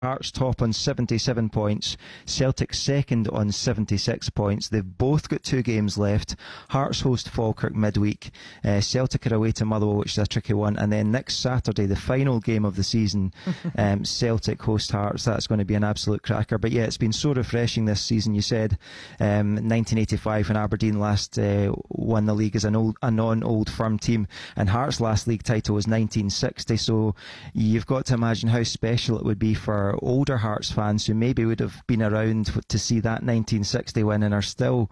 Hearts top on 77 points, Celtic second on 76 points. They've both got 2 games left. Hearts host Falkirk midweek. Celtic are away to Motherwell, which is a tricky one. And then next Saturday, the final game of the season, Celtic host Hearts. That's going to be an absolute cracker. But yeah, it's been so refreshing this season. You said 1985 when Aberdeen last won the league as a non-old firm team. And Hearts' last league title was 1960. So you've got to imagine how special it would be for older Hearts fans who maybe would have been around to see that 1960 win and are still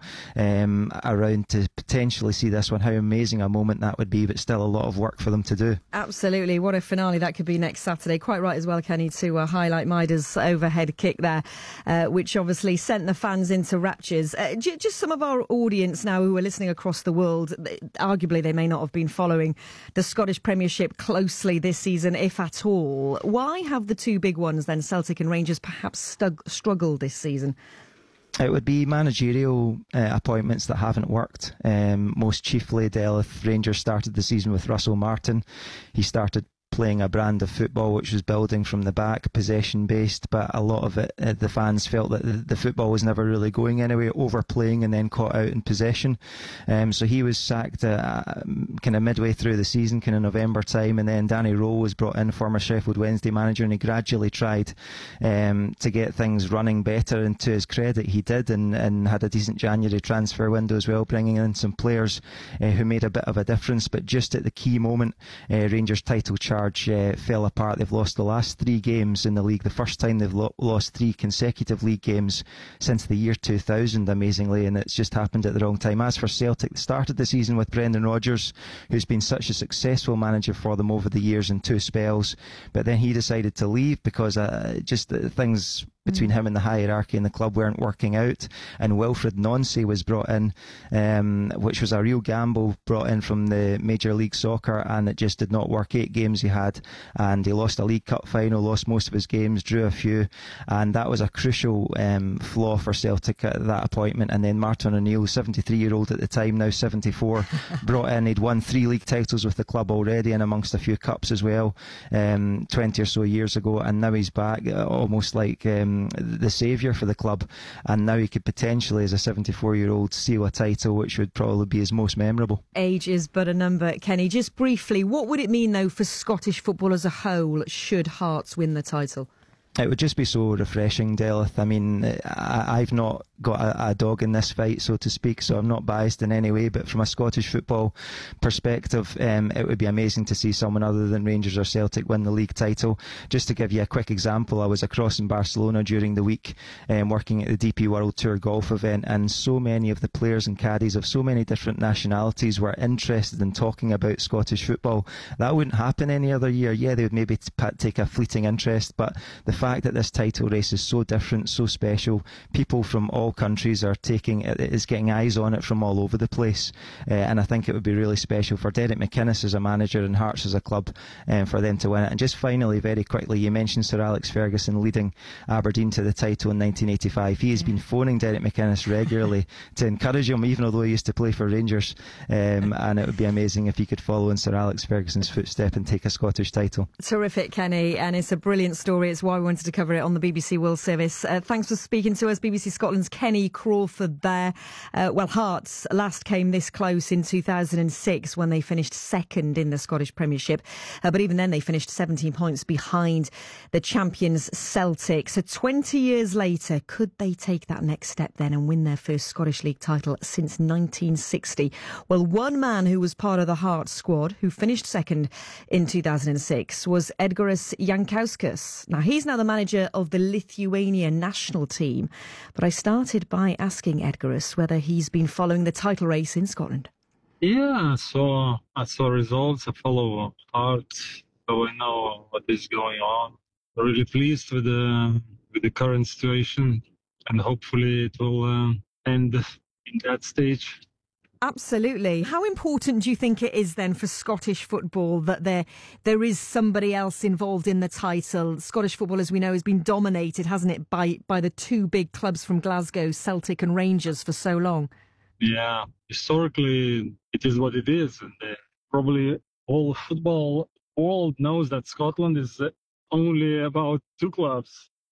around to potentially see this one. How amazing a moment that would be, but still a lot of work for them to do. Absolutely. What a finale that could be next Saturday. Quite right as well, Kenny, to highlight Maida's overhead kick there, which obviously sent the fans into raptures. Just some of our audience now who are listening across the world, arguably they may not have been following the Scottish Premiership closely this season, if at all. Why have the two big ones then, Celtic and Rangers, perhaps struggled this season? It would be managerial appointments that haven't worked. Most chiefly, Delyth. Rangers started the season with Russell Martin. He started playing a brand of football which was building from the back, possession based, but a lot of it, the fans felt that the football was never really going anywhere, overplaying and then caught out in possession. So he was sacked kind of midway through the season, kind of November time, and then Danny Rowe was brought in, former Sheffield Wednesday manager, and he gradually tried to get things running better, and to his credit he did, and had a decent January transfer window as well, bringing in some players who made a bit of a difference. But just at the key moment, Rangers' title charge fell apart. They've lost the last 3 games in the league, the first time they've lost 3 consecutive league games since the year 2000, amazingly, and it's just happened at the wrong time. As for Celtic, they started the season with Brendan Rodgers, who's been such a successful manager for them over the years in 2 spells, but then he decided to leave because things between him and the hierarchy in the club weren't working out, and Wilfred Nonsi was brought in, which was a real gamble, brought in from the Major League Soccer, and it just did not work. 8 games he had, and he lost a League Cup final, lost most of his games, drew a few, and that was a crucial flaw for Celtic at that appointment. And then Martin O'Neill, 73-year-old at the time, now 74, brought in. He'd won 3 league titles with the club already, and amongst a few cups as well, 20 or so years ago, and now he's back, almost like the saviour for the club, and now he could potentially, as a 74-year-old, seal a title which would probably be his most memorable. Age is but a number. Kenny, just briefly, what would it mean though for Scottish football as a whole should Hearts win the title? It would just be so refreshing, Delyth. I mean, I've not got a dog in this fight, so to speak, so I'm not biased in any way, but from a Scottish football perspective, it would be amazing to see someone other than Rangers or Celtic win the league title. Just to give you a quick example, I was across in Barcelona during the week, working at the DP World Tour golf event, and so many of the players and caddies of so many different nationalities were interested in talking about Scottish football. That wouldn't happen any other year. Yeah, they would maybe take a fleeting interest, but the fact that this title race is so different, so special, people from all countries are getting eyes on it from all over the place, and I think it would be really special for Derek McInnes as a manager and Hearts as a club, for them to win it. And just finally, very quickly, you mentioned Sir Alex Ferguson leading Aberdeen to the title in 1985. He has been phoning Derek McInnes regularly to encourage him, even although he used to play for Rangers, and it would be amazing if he could follow in Sir Alex Ferguson's footstep and take a Scottish title. Terrific, Kenny, and it's a brilliant story. It's why we wanted to cover it on the BBC World Service. Thanks for speaking to us, BBC Scotland's Kenny Crawford there. Hearts last came this close in 2006 when they finished second in the Scottish Premiership, but even then they finished 17 points behind the champions Celtic. So 20 years later, could they take that next step then and win their first Scottish League title since 1960? Well, one man who was part of the Hearts squad who finished second in 2006 was Edgaras Jankauskas. Now, he's now the manager of the Lithuania national team, but I started by asking Edgaras whether he's been following the title race in Scotland. Yeah, I saw results. I follow Hearts, so I know what is going on. Really pleased with the current situation, and hopefully it will end in that stage. Absolutely. How important do you think it is then for Scottish football that there is somebody else involved in the title? Scottish football, as we know, has been dominated, hasn't it, by the 2 big clubs from Glasgow, Celtic and Rangers, for so long? Yeah, historically it is what it is, and probably all football world knows that Scotland is only about 2 clubs,